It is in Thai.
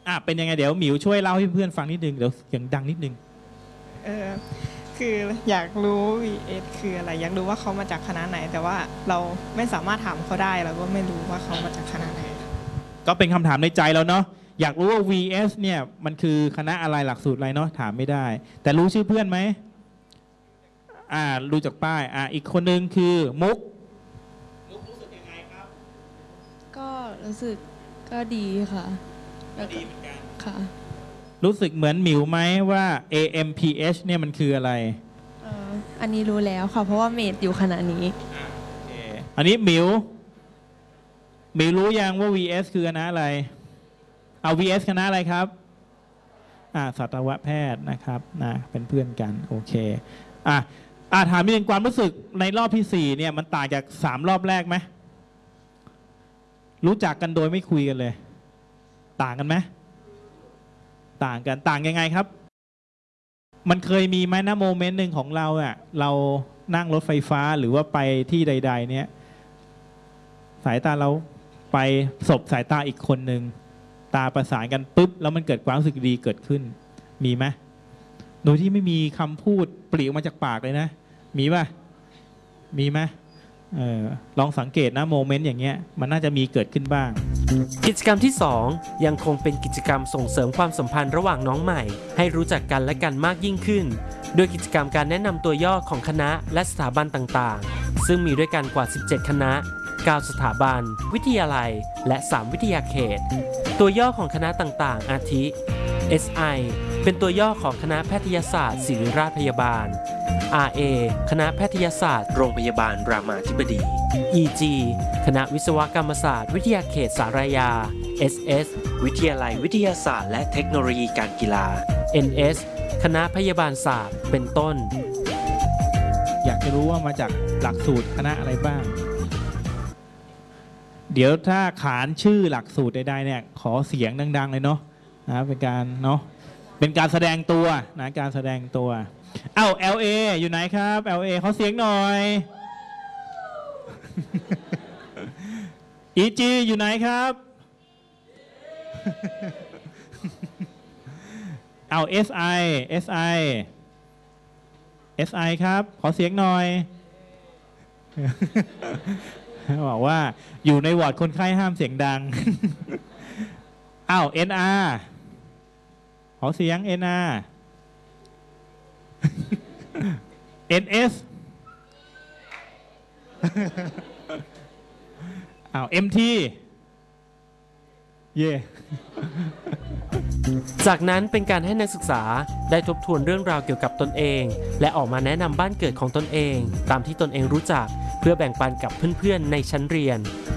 เป็นยังไงเดี๋ยวหมิวช่วยเล่าให้เพื่อนฟังนิดนึงเดี๋ยวเสียงดังนิดนึงคืออยากรู้ VS คืออะไรอยากรู้ว่าเขามาจากคณะไหนแต่ว่าเราไม่สามารถถามเขาได้เราก็ไม่รู้ว่าเขามาจากคณะไหนก็เป็นคำถามในใจแล้วเนาะอยากรู้ว่า VS เนี่ยมันคือคณะอะไรหลักสูตรอะไรเนาะถามไม่ได้แต่รู้ชื่อเพื่อนไหมรู้จากป้ายอีกคนนึงคือมุกรู้สึกยังไงครับก็รู้สึกก็ดีค่ะก็ดีเหมือนกันค่ะรู้สึกเหมือนหมิวไหมว่า AMPH เนี่ยมันคืออะไรอันนี้รู้แล้วค่ะเพราะว่าเมดอยู่คณะนี้อันนี้หมิวรู้ยังว่า VS คือคณะอะไรVS คณะอะไรครับสัตวแพทย์นะครับเป็นเพื่อนกันโอเคถามนิดนึงความรู้สึกในรอบที่4เนี่ยมันต่างจาก3รอบแรกไหมรู้จักกันโดยไม่คุยกันเลยต่างกันไหมต่างกันต่างยังไงครับมันเคยมีไหมนะโมเมนต์หนึ่งของเราเรานั่งรถไฟฟ้าหรือว่าไปที่ใดๆเนี่ยสายตาเราไปสบสายตาอีกคนหนึ่งตาประสานกันปุ๊บแล้วมันเกิดความรู้สึกดีเกิดขึ้นมีไหมโดยที่ไม่มีคำพูดปลีกออกมาจากปากเลยนะมีป่ะมีไหมลองสังเกตนะโมเมนต์อย่างเงี้ยมันน่าจะมีเกิดขึ้นบ้างกิจกรรมที่2ยังคงเป็นกิจกรรมส่งเสริมความสัมพันธ์ระหว่างน้องใหม่ให้รู้จักกันและกันมากยิ่งขึ้นโดยกิจกรรมการแนะนำตัวย่อของคณะและสถาบันต่างๆซึ่งมีด้วยกันกว่า17คณะ9สถาบันวิทยาลัยและ3วิทยาเขตตัวย่อของคณะต่างๆอาทิ SI เป็นตัวย่อของคณะแพทยศาสตร์ศิริราชพยาบาล RA คณะแพทยศาสตร์โรงพยาบาลรามาธิบดี EG คณะวิศวกรรมศาสตร์วิทยาเขตสารยา SS วิทยาลัยวิทยาศาสตร์และเทคโนโลยีการกีฬา NS คณะพยาบาลศาสตร์เป็นต้นอยากจะรู้ว่ามาจากหลักสูตรคณะอะไรบ้างเดี๋ยวถ้าขานชื่อหลักสูตรใดๆเนี่ยขอเสียงดังๆเลยเนาะเป็นการแสดงตัวการแสดงตัวLA อยู่ไหนครับ LA ขอเสียงหน่อย EG อยู่ไหนครับSI ครับขอเสียงหน่อยบอกว่าอยู่ในวอร์ดคนไข้ห้ามเสียงดังNR ขอเสียง NR NS MT เย่จากนั้นเป็นการให้นักศึกษาได้ทบทวนเรื่องราวเกี่ยวกับตนเองและออกมาแนะนำบ้านเกิดของตนเองตามที่ตนเองรู้จักเพื่อแบ่งปันกับเพื่อนๆในชั้นเรียน